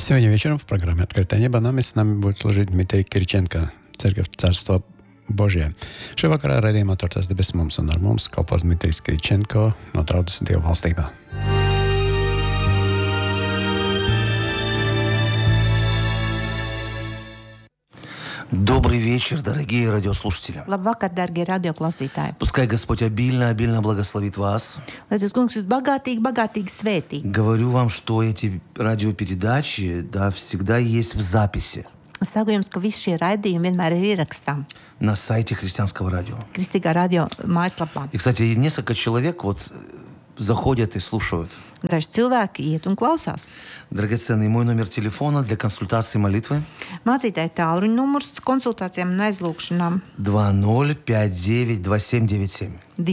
Сегодня вечером в программе «Открытое небо» с нами будет служить Дмитрий Кириченко, Церковь Царства Божие. Šajā vakarā raidījumā Tortas debesis mums un ar mums kalpos Dmitrijs Kiričenko no Draudzes Dieva valstībā. Добрый вечер, дорогие радиослушатели. Labvakar, darbie radioklausītāji. Пускай Господь обильно благословит вас. Lai tas kungs jūs bagātīgi svētī. Говорю вам, что эти радиопередачи, всегда есть в записи. Saku jums, ka visi šie raidījumi vienmēr ir ierakstām на сайте христианского радио. Kristīgā radio mājaslapā. И, кстати, несколько человек заходят и слушают. Daži cilvēki iet un klausās. Драгоценный мой номер телефона для консультации и молитвы. Mācītāji tālruņa numurs konsultācijām un aizlūgšanām 20592797.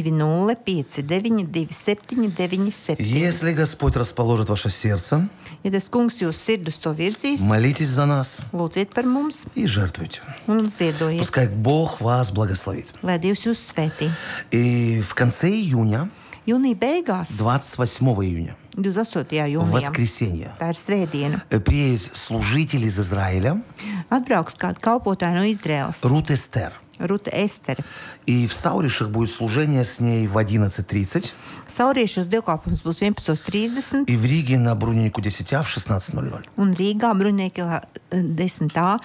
20592797. Если Господь расположит ваше сердце, Ja tas kungs jūs sirdus to virzīs, молитесь за нас lūdziet par mums и жертвуйте. un ziedojiet. Пускай Бог вас благословит. Lai Dievs jūs svētī. И в конце июня, Jūnija beigās, 28 июня, 28. jūnijā, воскресенье, tā ir svētdiena, приедет служитель из Израиля, atbrauks kāda kalpotāja no Izraēlas, Рут Эстер. Ruta Estere. И в Сауришах будет служение с ней в 11:30. Sauriešos dievkalpojums būs 11:30 И в Риге на Бруннику 10 в 16:00. un Rīgā Bruņiekā 10.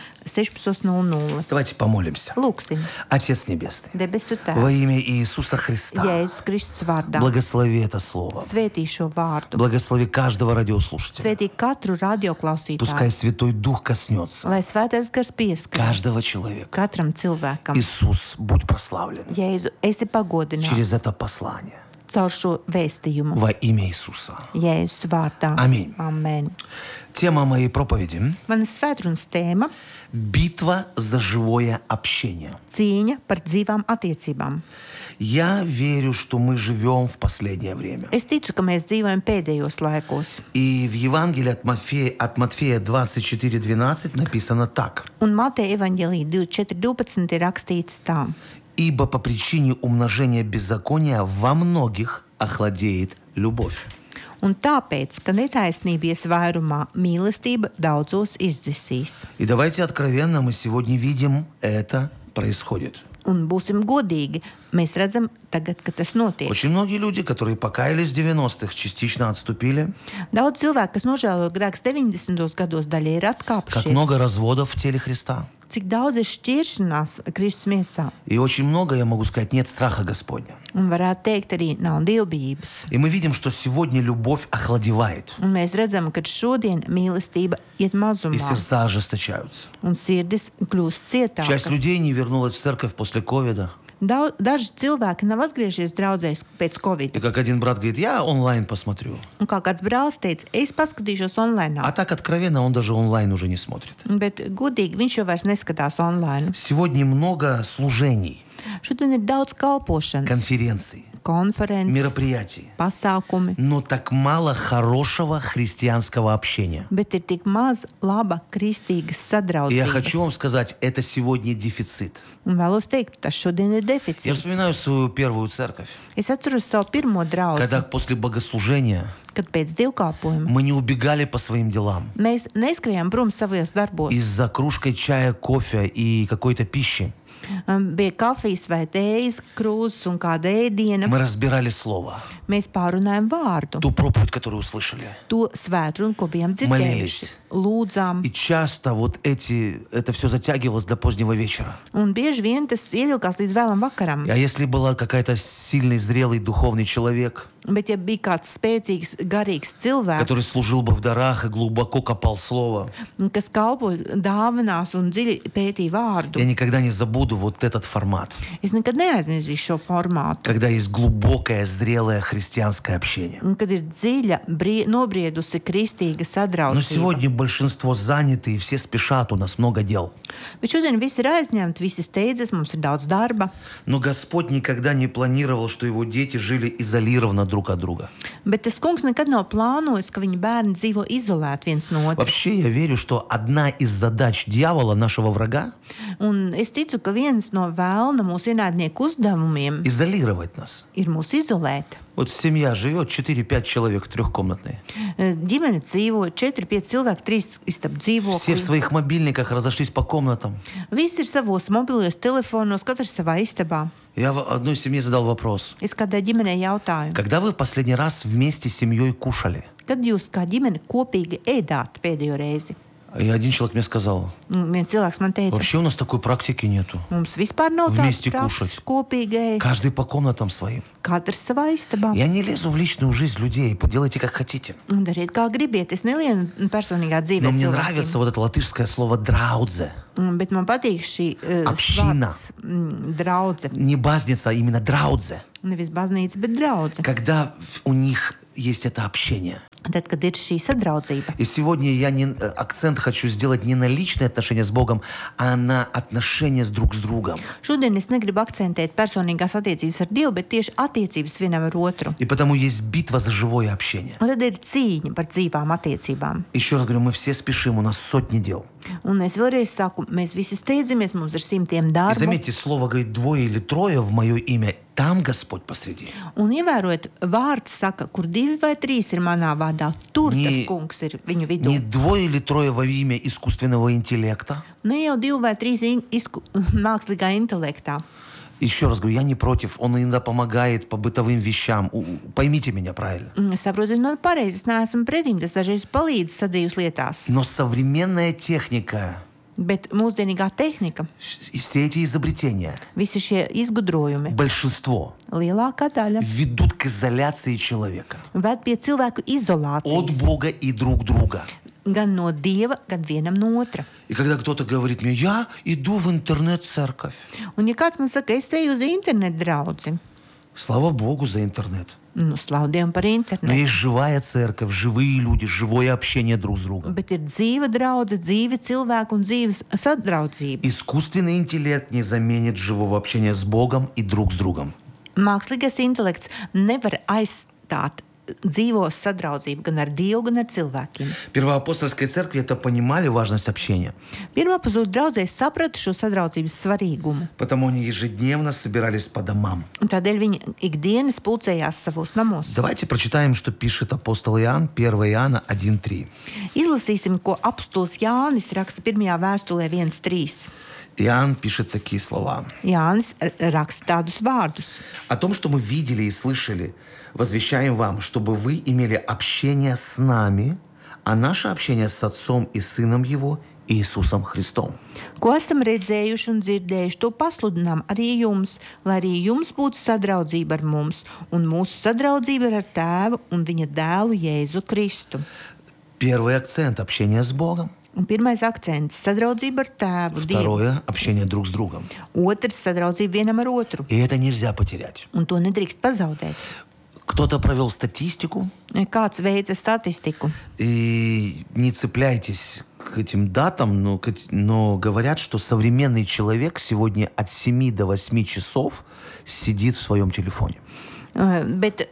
16:00. Давайте помолимся. Lūksim, Отец Небесный, debesu во Tēvs, имя Иисуса Христа, Jēzus Kristus vārdā, благослови это слово. svētī šo vārdu, Благослови каждого radioслушателя. svētī katru radioklausītāju, Пускай Святой Дух коснется lai svētais gars pieskarās каждого человека. katram cilvēkam. Иисус, будь прославлен Jēzu, esi pagodināts через это послание. caur šo vēstījumu. Во имя Иисуса. Jēzus vārdā. Аминь. Amen. Тема моей проповеди Manas svētrunas tēma – битва за живое общение. – cīņa par dzīvām attiecībām. Я верю, что мы живем в последнее время. Es ticu, ka mēs dzīvojam pēdējos laikos. И в Евангелии от Матфея 24:12 написано так. Un Mateja evaņģēlī 24:12 ir rakstīts tā. «Ибо по причине умножения беззакония во многих охладеет любовь». Un tāpēc, ka netaisnība ies vairumā, mīlestība daudzos izdzisīs. И давайте откровенно, мы сегодня видим, это происходит. Un būsim godīgi, mēs redzam tagad, ka tas notiek. Очень многие люди, которые покаялись в 90-х, частично отступили. Daudz cilvēku, kas nožēlo grēkus 90. gados, daļai ir Как atkāpšies. много разводов в теле Христа. Cik daudz ir šķiršanās Kristus miesā. И очень много, я могу сказать, нет страха Господня. Un varētu teikt, arī nav dievbijības. И мы видим, что сегодня любовь охладевает. Un mēs redzam, ka šodien mīlestība iet И mazumā. сердца ожесточаются. Un sirdis kļūst Часть cietākas. людей не вернулась в церковь после ковида. Daži cilvēki nav atgriežies draudzēs pēc И Covid. как один брат говорит, я онлайн посмотрю. Un kā kāds brālis teica, es paskatīšos online. А так откровенно он даже онлайн уже не смотрит. Bet godīgi viņš jau vairs neskatās online. Сегодня много служений, Šodien ir daudz kalpošanas, конференций, konferences, мероприятий. pasākumi, Но так мало хорошего христианского общения. bet ir tik maz laba kristīgas И я sadraudzības. хочу вам сказать, это сегодня дефицит. Un vēlos teikt, tas šodien ir Я deficīts. вспоминаю свою первую церковь, Es atceros savu pirmo draugu, когда после богослужения kad pēc dievkalpojuma мы не убегали по своим делам mēs neskrējām prom savos darbos. из-за кружкой чая, кофе и какой-то пищи. Bija kafijas vai tējas krūzes un kāda ēdiena. Мы разбирали слово, Mēs pārunājam vārdu, ту проповедь, которую услышали. to svētru, ko bijām dzirdējuši. Молились. Lūdzām. И часто это все затягивалось до позднего вечера. Un bieži vien tas ievilkās līdz vēlam vakaram. А если была какая-то сильный, зрелый духовный человек, Bet ja bija kāds spēcīgs, garīgs который cilvēks, служил бы в дарах и глубоко копал слово, kas kalpoja dāvanās un dziļi pētīja vārdu, я никогда не забуду вот этот формат, es nekad neaizmirsīšu šo formātu. когда есть глубокое, зрелое христианское общение. Un kad ir dziļa, nobriedusi kristīga Но sadraudzība. сегодня большинство заняты, и все спешат, у нас много дел. Bet šodien viss ir aizņemti, visi steidzas, mums ir daudz darba. Но Господь никогда не планировал, что Его дети жили изолированно друг от друга. Bet tas kungs nekad nav plānojis, ka viņa bērni dzīvo izolēti viens no otra. Вообще, я верю, что одна из задач дьявола, нашего врага, Un es ticu, ka viens no vēlna mūsu ienaidnieku uzdevumiem изолировать нас. ir mūs izolēt. Вот семья живет, 4-5 человек в трехкомнатной. Ģimene dzīvo 4-5 cilvēki, 3 istabu Все в dzīvokļi. своих мобильниках разошлись по комнатам. Visi ir savos mobilajos telefonos, katrs savā istabā. Я в одной семье задал вопрос. Es kādai ģimenei jautāju, Когда вы в последний раз вместе с семьей кушали? kad jūs kā ģimene kopīgi ēdāt pēdējo reizi? И один человек мне сказал, Un viens cilvēks man teica, вообще у нас такой практики нету. mums vispār nav tādas Вместе prakses кушать. kopīgi ēst. Каждый по комнатам своим. Katrs savā istabā. Я не лезу в личную жизнь людей, делайте как хотите. Un dariet, kā gribiet. Es nelienu personīgā dzīvē Но мне cilvēkiem. нравится вот это латышское слово «драудзе». Bet man patīk šī Община. draudze. Не базница, а именно «драудзе». Nevis baznīca, bet draudze. Когда у них есть это общение. Tad, kad ir šī sadraudzība. И сегодня я акцент хочу сделать не на личные отношения с Богом, а на отношения друг с другом. Šodien es negribu akcentēt personīgās attiecības ar Dievu, bet tieši attiecības vienam ar otru. И потому есть битва за живое общение. Un tad ir cīņa par dzīvām attiecībām. Еще раз говорю, мы все спешим, у нас сотни дел. Un es vēlreiz saku, mēs visi steidzamies, mums ir simtiem И darbu. заметьте, слово говорит двое или трое в мое имя, там Господь посреди. Un ievērojiet, vārds saka, kur 2 vai 3 ir manā vārdā, tur Ni- tas kungs ir viņu vidū. Не двое или трое во имя искусственного интеллекта. Ne jau 2 vai 3 mākslīgā intelektā. Еще раз говорю, я не против, он иногда помогает по бытовым вещам. Поймите меня правильно. Es saprotu, man pareizi, es neesmu pretim, tas dažreiz palīdz sadzīves lietās. Но современная техника, Bet mūsdienīgā tehnika, и все эти изобретения, visi šie izgudrojumi, большинство lielākā daļa ведут к изоляции человека ved pie cilvēku от izolācijas. Бога и друг друга. Gan no Dieva, gan vienam no otra. И когда кто-то говорит мне, я иду в интернет-церковь. Un ja kāds man saka, es eju uz internetu draudzi, Слава Богу за интернет. nu, slavu Dievam par Но internetu. есть живая церковь, живые люди, живое общение друг с другом. Bet ir dzīva draudze, dzīvi cilvēku un dzīves sadraudzība. Искусственный интеллект не заменит живого общения с Богом и друг с другом. Mākslīgais intelekts nevar aizstāt dzīvos sadraudzību gan ar Dievu, gan ar cilvēkiem. Первоапостольской церкви это понимали важность общения. Pirmā pazūd draudzēs saprata šo sadraudzības svarīgumu. Потому они ejедневно собирались по домам. Un tādēļ viņi ikdienas pulcējās savos namos. Давайте прочитаем, что пишет апостол Иоанн, 1 Иоанна 1:3. Izlasīsim, ko apustulis Jānis raksta pirmajā vēstulē 1.3. Иоанн пишет такие слова. Jānis raksta tādus vārdus. О том, что мы видели и слышали, возвещаем вам, чтобы вы имели общение с нами, а наше общение с Отцом и Сыном Его, Иисусом Христом. Ko esam redzējuši un dzirdējuši, to pasludinām arī jums, lai arī jums būtu sadraudzība ar mums, un mūsu sadraudzība ir ar Tēvu un Viņa dēlu Jēzu Kristu. Первый акцент – общение с Богом. Un pirmais akcents – sadraudzība ar Tēvu, Dievu. Второе – общение друг с другом. Otrs – sadraudzība vienam ar otru. И это нельзя потерять. Un to nedrīkst pazaudēt. Кто-то провел статистику, Kāds veica statistiku. и не цепляйтесь к этим датам, но говорят, что современный человек сегодня от 7 до 8 часов сидит в своем телефоне. Bet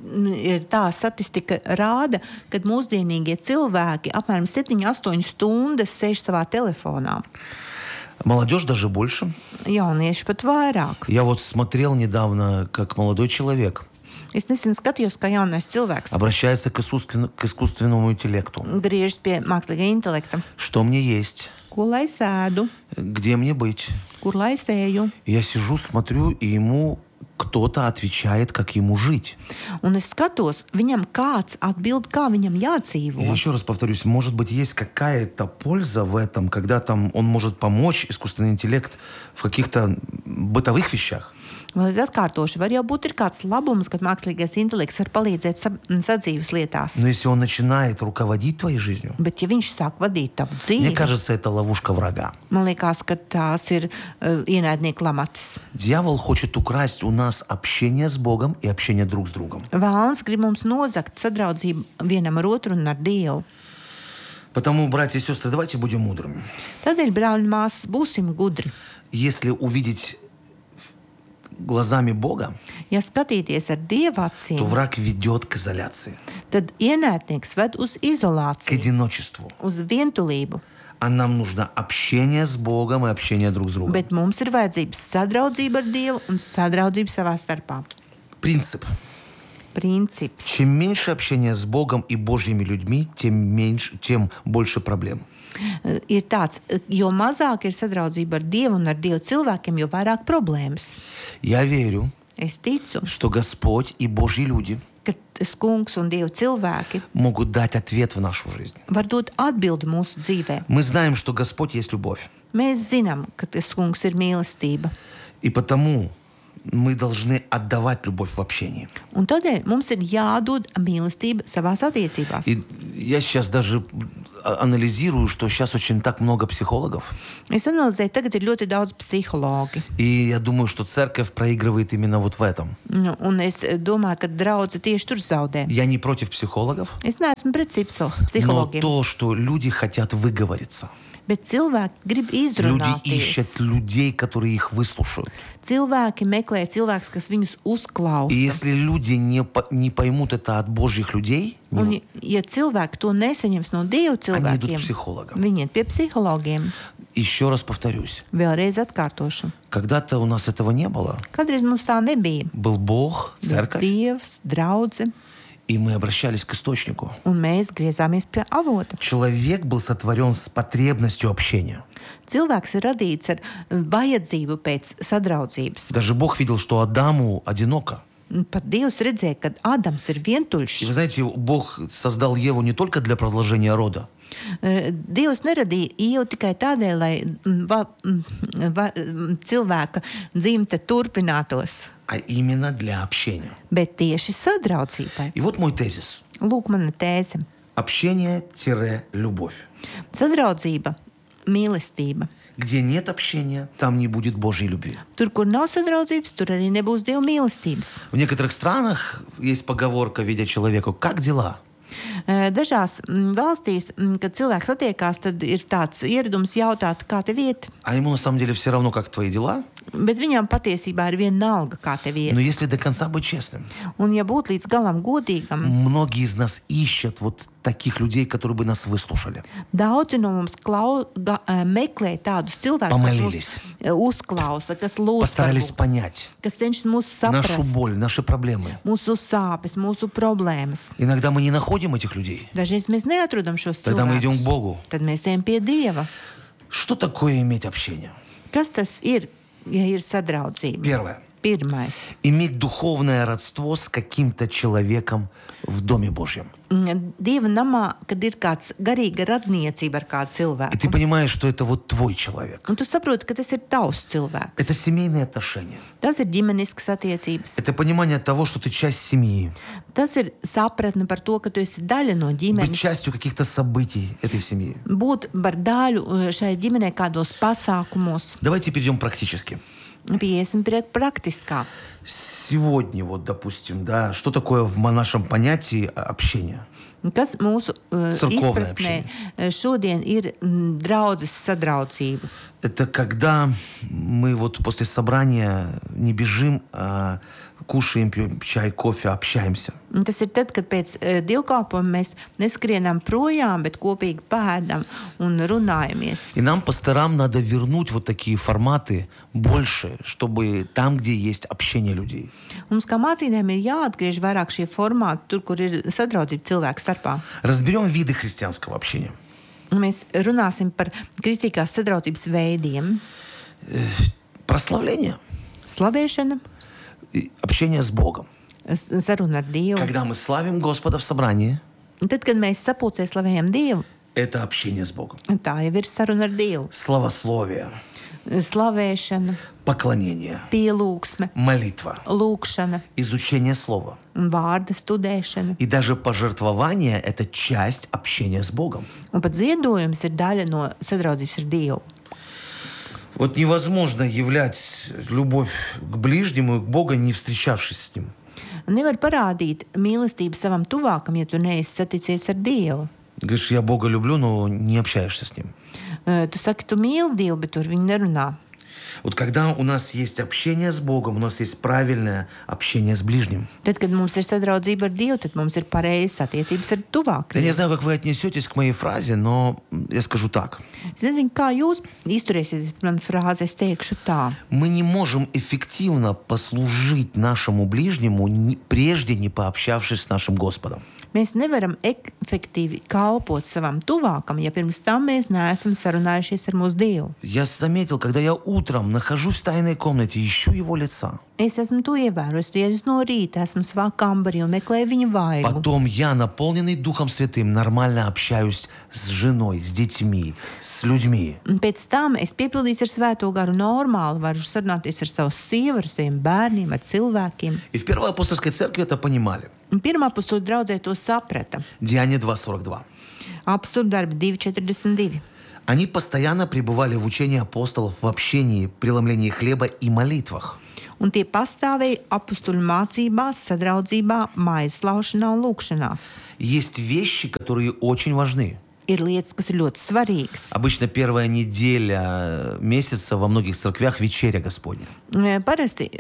tā statistika rāda, ka mūsdienīgie cilvēki apmēram 7-8 stundas sēž savā telefonā. Молодежь даже больше. Jaunieši pat vairāk. Я вот смотрел недавно, как молодой человек Es nesen skatījos, kā jaunais cilvēks обращается к искусственному интеллекту. griežas pie mākslīgā intelekta. Что мне есть? Ko lai es ēdu, Где мне быть? kur lai es eju? И я сижу, смотрю, и ему кто-то отвечает, как ему жить. Un es skatos, viņam kāds atbild, kā viņam И jādzīvo. еще раз повторюсь, может быть, есть какая-то польза в этом, когда там он может помочь, искусственный интеллект, в каких-то бытовых вещах. Vēl es atkārtošu, var jau būt ir kāds labums, kad mākslīgais intelekts var palīdzēt sadzīves lietās. Но если он начинает руководить твоей жизнью, Bet ja viņš sāk vadīt tavu мне dzīvi, кажется, это ловушка врага. man liekas, ka tās ir ienaidnieku lamatas. Дьявол хочет украсть у нас общение с Богом и общение друг с другом. Vēlns grib mums nozagt sadraudzību vienam ar otru un ar Dievu. Потому, братья и сестры, давайте будем мудрыми. Tādēļ, brāļi un māsas, būsim gudri. Если увидеть глазами Бога, Ja skatīties ar Dieva то acīm, враг ведет к изоляции, tad ienaidnieks ved uz к izolāciju, одиночеству. uz vientulību. А нам нужно общение с Богом и общение друг с другом. Bet mums ir vajadzības sadraudzība ar Dievu un sadraudzība savā starpā. Принцип. Princips. Чем меньше общения с Богом и Божьими людьми, тем больше проблем. Ir tāds, jo mazāk ir sadraudzība ar Dievu un ar Dievu cilvēkiem, jo vairāk problēmas. Я верю, Es ticu, что Господь и Божьи люди ka Kungs un Dieva cilvēki могут дать ответ в нашу жизнь. var dot atbildi mūsu dzīvē. Мы знаем, что Господь есть любовь. Mēs zinām, ka tas Kungs ir mīlestība. И потому мы должны отдавать любовь в общении. Un tādēļ mums ir jādod mīlestība savās attiecībās. И я сейчас даже анализирую, что сейчас очень так много психологов. Es analizēju, tagad ir ļoti daudz psihologi. И я думаю, что церковь проигрывает именно вот в этом. Un es domāju, ka draudze tieši tur zaudē. Я не против психологов, Es neesmu pret но psihologiem, то, что люди хотят выговориться. bet cilvēki grib Люди izrunāties. ищут людей, которые их выслушают. Cilvēki meklē cilvēkus, kas viņus uzklausa. И если люди не поймут это от Божьих людей, Un, ja cilvēki to nesaņems no Dieva они идут к cilvēkiem, психологам. viņi iet pie psihologiem. Еще раз повторюсь. Vēlreiz atkārtošu. Когда-то у нас этого не было. Kādreiz mums tā nebija. Был Бог, Bija церковь, Dievs, draudze, и мы обращались к источнику. un mēs griezāmies pie avota. Человек был сотворен с потребностью общения. Cilvēks ir radīts ar vajadzību pēc sadraudzības. Даже Бог видел, что Адаму одиноко. Un pat Dievs redzēja, ka Ādams ir И vientuļš. вы знаете, Бог создал Еву не только для продолжения рода, Dievs neradīja Ievu tikai tādēļ, lai cilvēka dzimte turpinātos, а именно для общения. bet tieši sadraudzībai. И вот мой тезис. Lūk, mana tēze. Общение-любовь. Sadraudzība, mīlestība. Где нет общения, там не будет Божьей любви. Tur, kur nav sadraudzības, tur arī nebūs Dieva mīlestības. В некоторых странах есть поговорка, видя человеку, как дела? Dažās valstīs, kad cilvēks satiekās, tad ir tāds ieradums jautāt, kā tev iet. А ему на самом деле все равно, как твои дела. Bet viņam patiesībā ir vienalga, kā tev Но iet. если до конца быть честным, Un ja būt līdz galam godīgam, многие из нас ищут вот таких людей, которые бы нас выслушали. daudzi no mums meklē tādus cilvēkus, Pamēlīlis. kas mūs uzklausa, kas lūdz, Постарались varbūt, понять kas cenšas mūs нашу saprast, боль, наши проблемы. mūsu sāpes, mūsu problēmas. Иногда мы не находим этих людей. Dažreiz mēs neatrodam šos Тогда мы идем к cilvēkus. Богу. Tad mēs ejam pie Dieva. Что такое иметь общение? Kas tas ir, ja ir sadraudzība? Первое. Pirmais. Иметь духовное родство с каким-то человеком в Доме Божьем. Dieva namā, kad ir kāds garīga radniecība ar kādu И ты cilvēku. понимаешь, что это вот твой человек. Un tu saproti, ka tas ir tavs cilvēks. Это семейные отношения. Tas ir ģimeniskas attiecības. Это понимание того, что ты часть семьи. Tas ir sapratne par to, ka tu esi daļa no Быть ģimenes. частью каких-то событий этой семьи. Būt par daļu šai ģimenei kādos pasākumos. Давайте перейдем практически. Piesim pie praktiskā. Сегодня, вот, допустим, да, что такое в нашем понятии общение? Kas mūsu Церковное izpratnē šodien ir draudzes sadraudzība? Это когда мы вот после собрания не бежим, а кушаем, пьем чай, кофе, общаемся. Un tas ir tad, kad pēc dievkalpojuma mēs neskrienam projām, bet kopīgi pēdam un runājamies. И нам, пасторам, надо вернуть вот такие форматы больше, чтобы там, где есть общение людей. Mums kā mācītājiem ir jāatgriež vairāk šie formāti, tur, kur ir sadraudzība cilvēku starpā. Разберем виды христианского общения. Mēs runāsim par kristīgās sadraudzības veidiem. Прославление, Slavēšana, общение с Богом. saruna ar Dievu. Когда мы славим Господа в собрании, Un tad, kad mēs sapulcē slavējam Dievu, это общение с Богом. tā jau ir saruna ar Dievu. Славословие, Slavēšana, поклонение, pielūgsme, молитва, lūgšana изучение слова. un vārda studēšana. И даже пожертвование – это часть общения с Богом. Un pat ziedojums ir daļa no sadraudzības ar Dievu. Вот невозможно являть любовь к ближнему и к Богу, не встречавшись с Ним. Nevar parādīt mīlestību savam tuvākam, ja tu neesi saticies ar Dievu. Говоришь, я Бога люблю, но не общаешься с Ним. Tu saki, tu mīli Dievu, bet tu ar viņu nerunā. Вот когда у нас есть общение с Богом, у нас есть правильное общение с ближним. Tad, kad mums ir sadraudzība ar Dievu, tad mums ir pareizas attiecības ar Я tuvākajiem. не знаю, как вы отнесетесь к моей фразе, но я скажу так. Es nezinu, kā jūs izturēsieties pret manu frāzi, es teikšu tā. Мы не можем эффективно послужить нашему ближнему, прежде не пообщавшись с нашим Господом. Mēs nevaram efektīvi kalpot savam tuvākam, ja pirms tam mēs neesam sarunājušies ar mūsu Dievu. Я заметил, когда я утром нахожусь в тайной комнате, ищу его лица. Es esmu to ievērojis, ja es no rīta esmu savā kambarī un meklēju viņa vaigu. Потом я, наполненный Духом Святым, нормально общаюсь с женой, с детьми, с людьми. Un pēc tam es piepildīts ar Svēto garu normāli, varu sarunāties ar savu sievu, ar saviem bērniem, ar cilvēkiem. И в Первой апостольской церкви это понимали. Un pirmā apostulu draudzē to saprata. Деяния 2:42. Apostulu darbi 2:42. Они постоянно пребывали в учении апостолов, в общении, преломлении хлеба и молитвах. Un tie pastāvēja apostulu mācībās, sadraudzībā, maizes laušanā un lūkšanās. Есть вещи, которые очень важны. Ir lietas, kas ir ļoti svarīgas. Обычно первая неделя месяца во многих церквях вечеря Господня. Parasti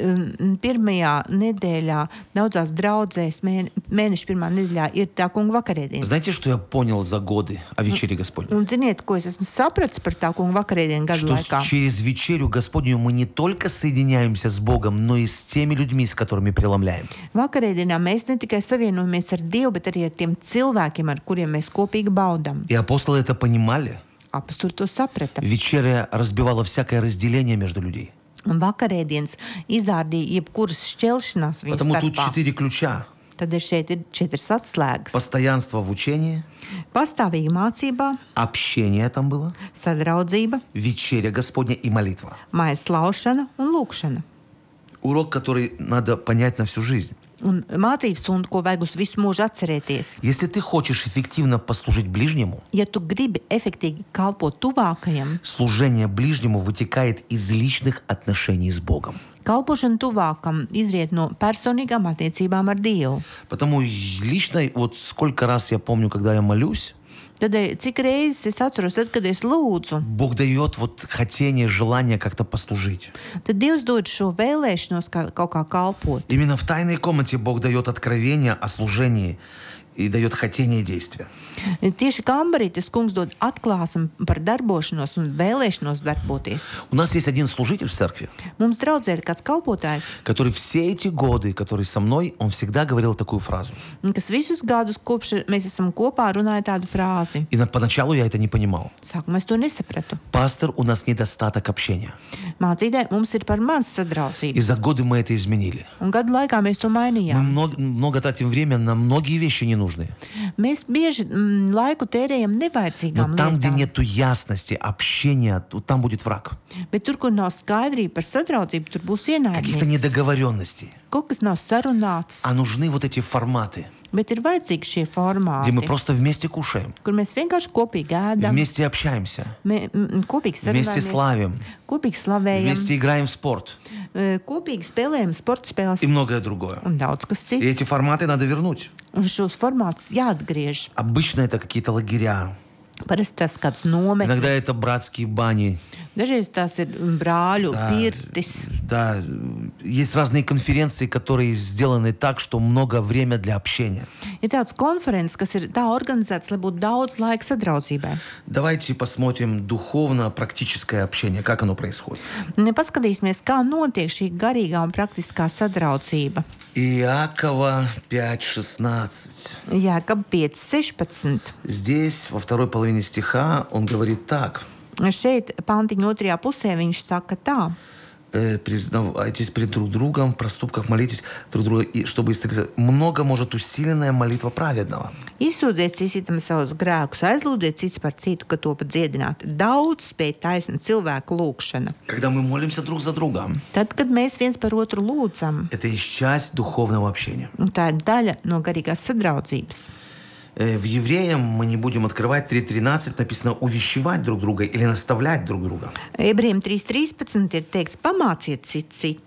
pirmajā nedēļā daudzās draudzēs, mēneša pirmā nedēļā, ir tā kunga vakarēdiena. Знаете, что я понял за годы о вечере Господней? Un ziniet, ko es esmu sapratis par tā kunga vakarēdienu gadu Что laikā? через вечерю Господню мы не только соединяемся с Богом, но и с теми людьми, с которыми преломляем. Vakarēdienā mēs ne tikai savienojamies ar Dievu, bet arī ar tiem cilvēkiem, ar kuriem mēs kopīgi baudam. И апостолы это понимали. Apostuli to saprata. Вечеря разбивала всякое разделение между людей. Un vakarēdienas izārdīja jebkuras šķelšanās viņu Потому тут starpā. 4 ключа. Tad ir šeit ir 4 atslēgas. Постоянство в учении, Pastāvīga mācībā, общение там было, sadraudzība, вечеря Господня и молитва. maizes laušana un lūkšana. Урок, который надо понять на всю жизнь. Un mācības stundu, ko vajag uz visu mūžu atcerēties. Если ты хочешь эффективно послужить ближнему, Ja tu gribi efektīvi kalpot tuvākajam, служение ближнему вытекает из личных отношений с Богом. kalpošana tuvākam izriet no personīgām attiecībām ar Dievu. Потому лично, вот сколько раз я помню, когда я молюсь, Tādēļ, cik reizes es atceros, tad, kad es lūdzu, Бог дает вот хотение, желание как-то послужить. tad Dievs dod šo vēlēšanos kaut kā kalpot. Именно в тайной комнате Бог дает откровение о служении и дает хотение действия. Tieši kambarī tas kungs dod atklāsmi par darbošanos un vēlēšanos darboties. У нас есть один служитель в церкви, Mums draudzē ir kāds kalpotājs, который все эти годы, который со мной, он всегда говорил такую фразу. kas visus gadus, kopš mēs esam kopā, runāja tādu frāzi. И поначалу я это не понимал. Sākumā es to nesapratu. Пастор, у нас недостаток общения. Mācītāji, mums ir par maz И sadraudzības. за годы мы это изменили. Un gadu laikā mēs to Мы mainījām. много тратим время на многие вещи ненужные. Mēs bieži laiku tērējam Но nevajadzīgām там, где lietām. нету ясности, общения, там будет враг. Bet tur, kur nav skaidrība par sadraudzību, tur būs Каких-то ienaidnieks. недоговоренностей. Kaut kas nav sarunāts, А нужны вот эти форматы, bet ir vajadzīgi šie где мы formāti, просто вместе кушаем, kur mēs vienkārši kopīgi ēdam, вместе общаемся, kopīgi вместе sarunājamies, славим, kopīgi slavējam, вместе играем в спорт kopīgi spēlējam sporta spēles и многое другое. un daudz kas И cits. эти форматы надо вернуть. Un šos formātus jāatgriež. Обычно это какие-то лагеря. Parasti tas kāds nometnes. Иногда это братские бани. Dažreiz tās ir brāļu Да, pirtis. да, есть разные конференции, которые сделаны так, что много времени для общения. Ir tāds konferences, kas ir tā organizēts, lai būtu daudz laika sadraudzībai. Давайте посмотрим духовно-практическое общение, как оно происходит. Paskatīsimies, kā notiek šī garīgā un praktiskā sadraudzība. Иакова 5:16. Jēkab 5:16. Здесь, во второй половине стиха, он говорит так. Šeit, pantiņa otrajā pusē, viņš saka tā. Признавайтесь пред друг другом, в проступках молитесь друг друга, и чтобы исцелиться. Много может усиленная молитва праведного. Izsūdziet citam savus grēkus, aizlūdziet cits par citu, ka to pat dziedināt. Daudz spēj taisna cilvēku lūgšana. Когда мы молимся друг за друга, Tad, kad mēs viens par otru lūdzam, это есть часть духовного общения. un tā ir daļa no garīgās sadraudzības. В Евреям мы не будем открывать 3:13, написано увещевать друг друга или наставлять друг друга. Ebrejiem 3:13 ir teikts pamāciet citu.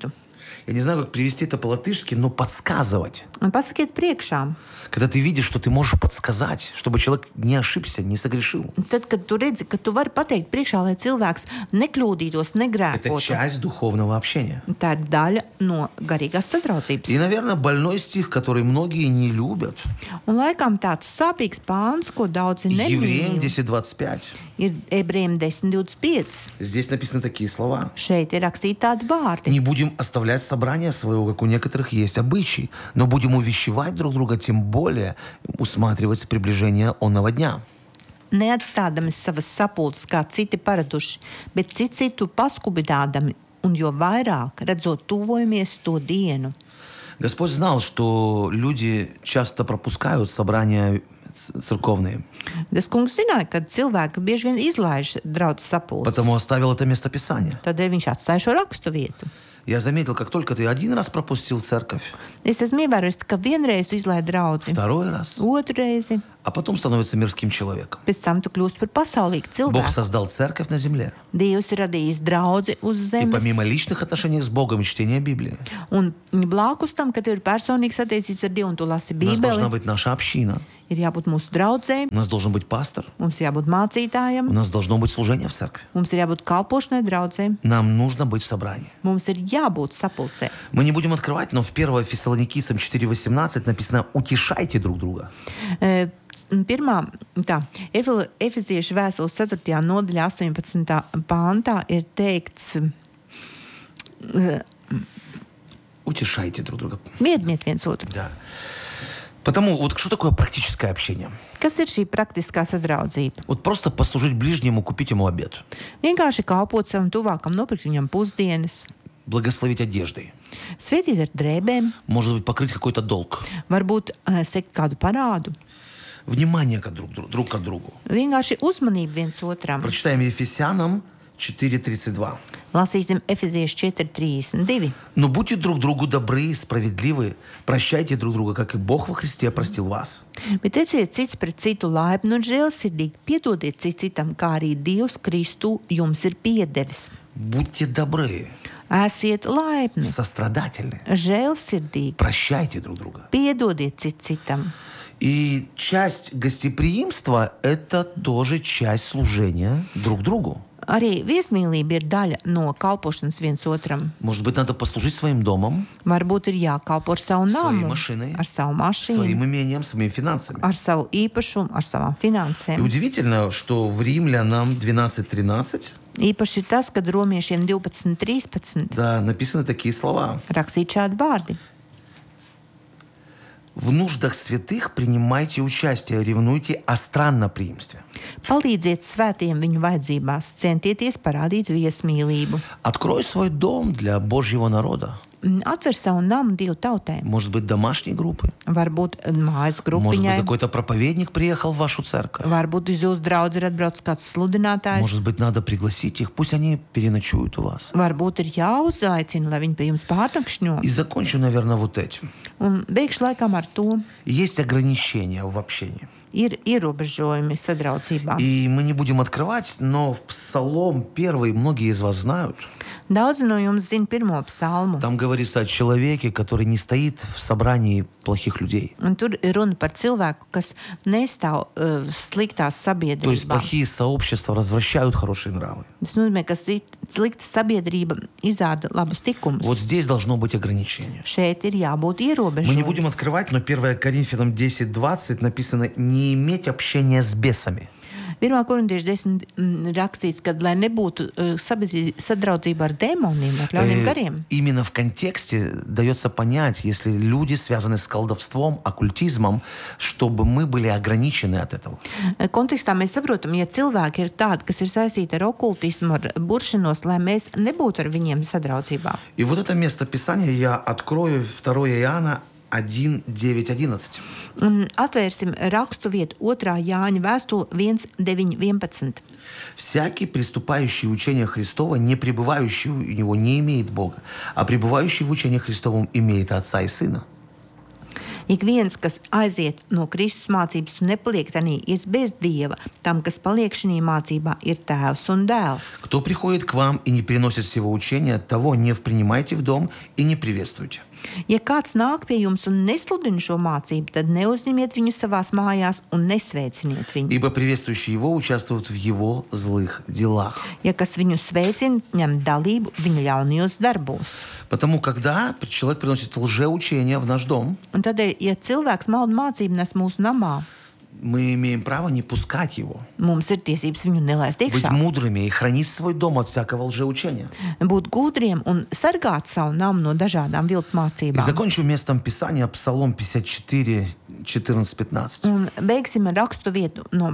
Я не знаю, как привести это по-латышски, но подсказывать. Un pasakiet priekšā. Когда ты видишь, что ты можешь подсказать, чтобы человек не ошибся, не согрешил. Tad, kad tu redzi, ka tu vari pateikt priekšā, lai cilvēks nekļūdītos, Это negrēkotu, часть dуховного общения. tā ir daļa no garīgās sadraudzības. И, наверное, больной стих, который многие не любят. Un laikam tāds sāpīgs pāns, ko daudzi Евреям nemīl, 10:25. ir Ebrejiem 10:25. Здесь написаны такие слова. Šeit ir rakstīti tādi vārdi. Не будем оставлять собрание своего, как у некоторых есть обычай, но будем увещевать друг друга, тем более усматривать приближение онного дня. Neatstādami savas sapulces, kā citi paraduši, bet citu paskubinādami, un jo vairāk redzot tuvojamies to dienu. Господь знал, что люди часто пропускают собрания церковные, Tas kungs zināja, ka cilvēki bieži vien izlaiž draudzes sapulces. потому оставил это место Писания. Tādēļ viņš atstāja šo rakstu vietu. Я заметил, как только ты один раз пропустил церковь, Es esmu ievērojis, ka vienreiz tu izlaidi draudzi, второй раз, otru reizi, а потом становится мирским человеком. pēc tam tu kļūsi par pasaulīgu Бог cilvēku. создал церковь на земле. Dievs ir radījis draudzi uz И zemes. помимо личных отношений с Богом и чтения Библии, Un blakus tam, ka tev ir personīgas attiecības ar Dievu un tu lasi у нас должна Bībeli, быть наша община, ir jābūt mūsu draudzēm, у нас должен быть пастор, mums ir jābūt у mācītājam, нас должно быть служение в церкви. mums ir jābūt kalpošanai draudzēm, Нам нужно быть в собрании. mums ir jābūt sapulcē. Мы не будем открывать, но в 1 Фессалоникийцам 4:18 написано «Утешайте друг друга». Pirmā, tā, Efeziešu vēstules 4. nodaļā 18. pāntā ir teikts, Утешайте друг друга. mieriniet viens otru. Да. Потому вот что такое практическое общение? Kas ir šī praktiskā sadraudzība? Вот просто послужить ближнему, купить ему обед, Vienkārši kalpot savam tuvākam, nopirkt viņam pusdienas, благословить одеждой, svētīt ar drēbēm, может быть, покрыть какой-то долг, varbūt sekt kādu parādu. внимание друг к другу. Vienkārši uzmanību viens otram. Прочитаем Ефесянам 4:32. Lasīsim Efeziešu 4:32. Но будьте друг другу добры и справедливы, прощайте друг друга, как и Бог во Христе простил вас. Bet esiet cits pret citu laipni un žēlsirdīgi, piedodiet cits citam, kā arī Dievs Kristu jums ir piedevis. Будьте добры, Esiet laipni, сострадательны, žēlsirdīgi, прощайте друг друга. piedodiet cits citam. И часть гостеприимства – это тоже часть служения друг другу. Arī viesmīlība ir daļa no kalpošanas viens otram. Может быть, надо послужить своим домом, Varbūt ir jākalpo ar savu Своей namu, машиной, ar savu mašīnu, своим имением, своими финансами. ar savu īpašumu, ar savām И finansēm. удивительно, что в Римлянам 12:13 Īpaši ir tas, kad romiešiem 12:13 да, написаны такие слова. rakstīt šādi vārdi. В нуждах святых принимайте участие, ревнуйте о странноприимстве. Palīdziet svētiem viņu vajadzībās, centieties parādīt viesmīlību. Открой свой дом для Божьего народа. Atver savu namu Dievu tautai. Может быть, домашней группы. Varbūt mājas Может быть, grupiņai, какой-то проповедник приехал в вашу церковь. varbūt uz jūsu draugu ir atbraucis kāds sludinātājs. Может быть, надо пригласить их, пусть они переночуют у вас. Varbūt ir jāuzaicina, lai viņi pie jums pārnakšņo. И закончу, наверное, вот этим. Un beigšu laikam ar to. Есть ограничения в общении. Ir ierobežojumi sadraudzībā. И мы не будем открывать, но в Псалом 1 многие из вас знают. Daudzi no jums zina pirmo psalmu. Там говорится о человеке, который не стоит в собрании плохих людей. Un tur ir runa par cilvēku, kas nestāv sliktās То есть sabiedrībā. плохие сообщества развращают хорошие нравы. Tas nozīmē, ka slikta sabiedrība izrāda labus tikumus. Вот здесь должно быть ограничение. Šeit ir jābūt Мы не будем ierobežojumam. открывать, но 1 Коринфянам 10:20 написано «не иметь общения с бесами». 1. korintiešu 10 rakstīts, ka lai nebūtu sadraudzība ar demoniem, ar ļauniem gariem. Именно в контексте дается понять, если люди связаны с колдовством, оккультизмом, чтобы мы были ограничены от этого. Kontekstā mēs saprotam, ja cilvēki ir tādi, kas ir saistīti ar okultismu, ar buršanos, lai mēs nebūtu ar viņiem sadraudzībā. И вот это место Писания я открою 2 Иоанна 1:9-11. Un atvērsim rakstu vietu 2. Jāņa vēstule 1:9-11. Всякий, приступающий в учение Христова, не пребывающий у него, не имеет Бога, а пребывающий в учении Христовом имеет Отца и Сына. Ik viens, kas aiziet no Kristus mācības un nepaliek tanī, ir bez Dieva. Tam, kas paliek šī mācībā, ir Tēvs un Dēls. Кто приходит к вам и не приносит сего учения, того не впринимайте в дом и не приветствуйте. Ja kāds nāk pie jums un nesludina šo mācību, tad neuzņemiet viņu savās mājās un nesveiciniet viņu. Ибо приветствующие его участвуют в его злых делах. Ja kas viņu sveicina, ņem dalību viņa ļaunajos darbos. Потому когда человек приносит лжеучение в наш дом, Un tādēļ, ja cilvēks maldu mācību nes mūsu namā, мы имеем право не пускать его. mums ir tiesības viņu nelaist Быть iekšā. мудрыми и хранить свой дом от всякого лжеучения. Būt gudriem un sargāt savu namu no dažādām viltu И mācībām. закончу местом Писания Псалом 54, 14-15. Un beigsim ar rakstu vietu no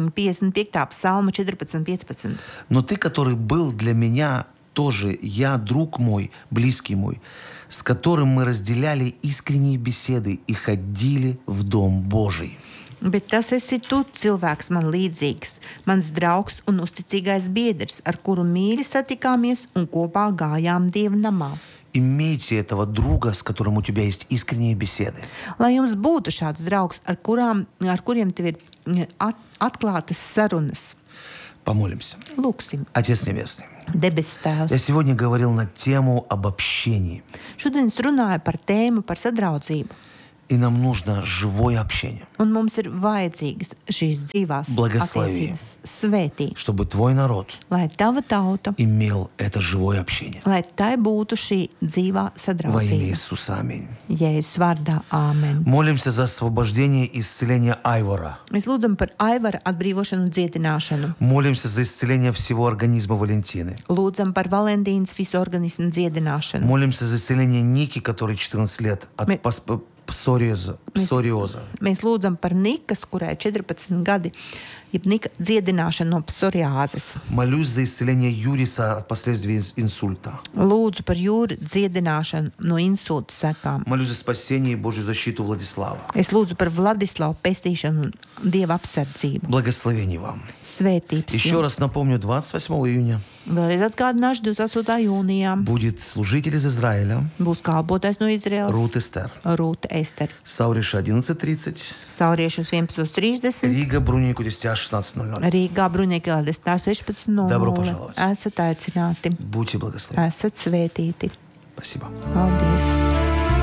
55. psalma 14-15. Но ты, который был для меня тоже, я, друг мой, близкий мой, с которым мы разделяли искренние беседы и ходили в Дом Божий. Bet tas esi tu, cilvēks man līdzīgs, mans draugs un uzticīgais biedrs, ar kuru mīļi satikāmies un kopā gājām Dieva namā. Имейте этого друга, с которым у тебя есть искренние беседы. Lai jums būtu šāds draugs, ar kuriem tev ir atklātas sarunas. Помолимся. Lūksim, Отец Небесный, debesu я Tēvs. сегодня говорил на тему об общении. Šodien es runāju par tēmu par sadraudzību. И нам нужно живое общение, Un mums ir vajadzīgas šīs dzīvās Благослови. attiecības. Svētī, чтобы твой народ lai tava tauta, имел это живое общение. lai tai būtu šī dzīvā Во имя sadraudzība. Иисуса. Аминь. Jēzus vārdā, āmen. Молимся за освобождение и исцеление Айвора. Mēs lūdzam par Aivara atbrīvošanu un dziedināšanu. Молимся за исцеление всего организма Валентины. Lūdzam par Valentīnas visu organismu dziedināšanu. Молимся за исцеление Ники, которой 14 лет, от Мы- псориоза. Mēs lūdzam par Nikas, kurai 14 gadi, jeb Nika dziedināšanu no psoriāzes. Молюсь за исцеление Юриса от последствий инсульта. Lūdzu par Jūri dziedināšanu no insulta sekām. Молюсь за спасение и Божью защиту Владислава. Es lūdzu par Vladislavu pestīšanu un Dieva apsardzību. Благословений вам. Svētības Еще jums. раз напомню, 28 июня Vēlreiz atgādināšu, 28. jūnijā будет служитель из Израиля būs kalpotais no Izraēlas. Рут Эстер. Rūta Ester. Сауриша 11:30. Saurieši uz 11.30. Рига, Бруния, Кудестя 16:00. Rīgā Bruņiekā 16.00. Добро пожаловать. Esat aicināti. Будьте благословенны. Esat svētīti. Спасибо. Paldies!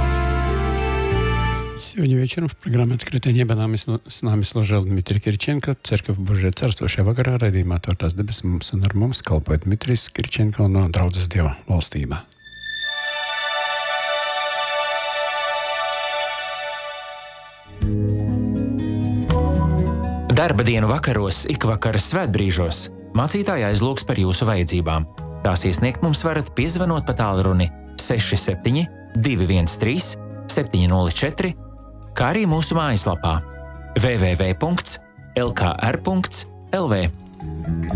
Сегодня вечером в программе «Открытое небо» с нами служил Дмитрий Кириченко, Церковь Божия Царство šajā vakarā raidījumā Atvērtās debesis mums un ar mums kalpoja Dmitrijs Kiričenko no Draudzes Dieva valstībā. Darba dienu vakaros, ikvakara svētbrīžos mācītāji aizlūgs par jūsu vajadzībām. Tās iesniegt mums varat piezvanot pa tālruni 67 213 704, kā arī mūsu mājaslapā www.lkr.lv.